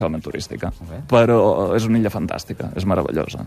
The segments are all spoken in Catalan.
especialment turística, però és una illa fantàstica, és meravellosa.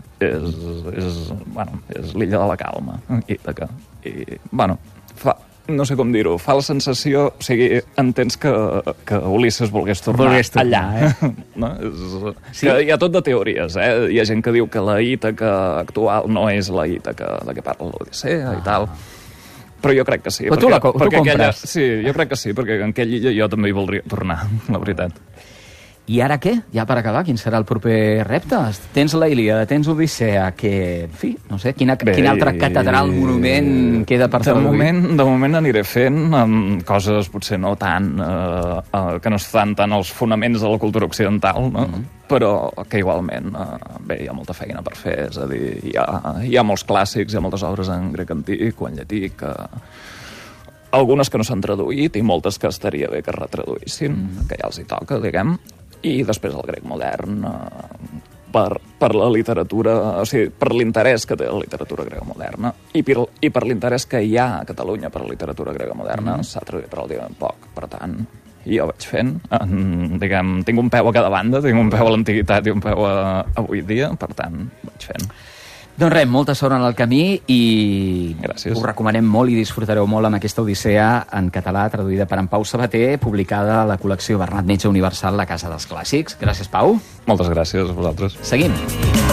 És l'illa de la calma, Ítaca. I, no sé com dir-ho, fa la sensació, o sigui, entens que Ulisses volgués tornar allà, no? Sí? Hi ha tot de teories, Hi ha gent que diu que la Ítaca actual no és la Ítaca de què parla l'Odissea i tal, però jo crec que sí. Però tu compres? Sí, jo crec que sí, perquè en aquella illa jo també hi voldria tornar, la veritat. I ara què? Ja per acabar, quin serà el proper repte? Tens la Ilíada, tens Odissea, que, en fi, no sé, quina altra catedral, monument queda per traduir? De moment aniré fent coses potser no tant, que no estan tant als fonaments de la cultura occidental, no? Però que igualment hi ha molta feina per fer, és a dir, hi ha molts clàssics, hi ha moltes obres en grec antic o en llatí algunes que no s'han traduït i moltes que estaria bé que es retraduïssin, que ja els hi toca, diguem. I després el grec modern per la literatura, o sigui, per l'interès que té la literatura grega moderna i per l'interès que hi ha a Catalunya per la literatura grega moderna, s'ha traduït relativament poc. Per tant, jo vaig fent, diguem, tinc un peu a cada banda, tinc un peu a l'antiguitat i un peu a avui dia, per tant, vaig fent. Doncs res, molta sort en el camí i gràcies. Us recomanem molt i disfrutareu molt amb aquesta Odissea en català, traduïda per en Pau Sabater, publicada a la col·lecció Bernat Metge Universal, la Casa dels Clàssics. Gràcies, Pau. Moltes gràcies a vosaltres. Seguim.